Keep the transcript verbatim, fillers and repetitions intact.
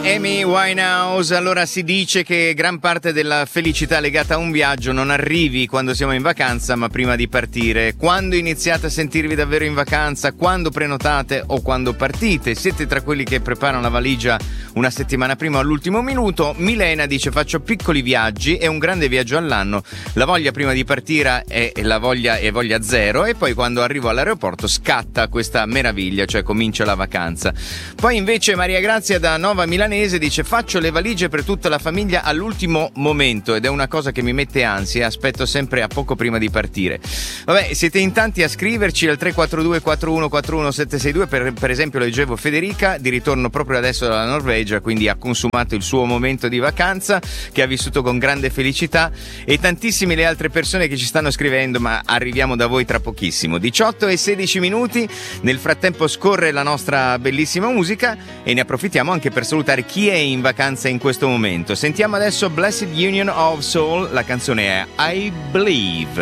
Amy Winehouse. Allora, si dice che gran parte della felicità legata a un viaggio non arrivi quando siamo in vacanza, ma prima di partire. Quando iniziate a sentirvi davvero in vacanza? Quando prenotate o quando partite? Siete tra quelli che preparano la valigia una settimana prima o all'ultimo minuto? Milena dice: faccio piccoli viaggi e un grande viaggio all'anno. La voglia prima di partire è la voglia è voglia zero, e poi quando arrivo all'aeroporto scatta questa meraviglia, cioè comincia la vacanza. Poi invece Maria Grazia da Nova Milanese dice: faccio le valigie per tutta la famiglia all'ultimo momento ed è una cosa che mi mette ansia, aspetto sempre a poco prima di partire. Vabbè, siete in tanti a scriverci al tre quattro due quattro uno quattro uno sette sei due. per, per esempio leggevo Federica, di ritorno proprio adesso dalla Norvegia, quindi ha consumato il suo momento di vacanza che ha vissuto con grande felicità, e tantissime le altre persone che ci stanno scrivendo, ma arriviamo da voi tra pochissimo. Diciotto e sedici minuti, nel frattempo scorre la nostra bellissima musica e ne approfittiamo anche per salutare chi è in vacanza in questo momento. Sentiamo adesso Blessed Union of Soul, la canzone è I Believe.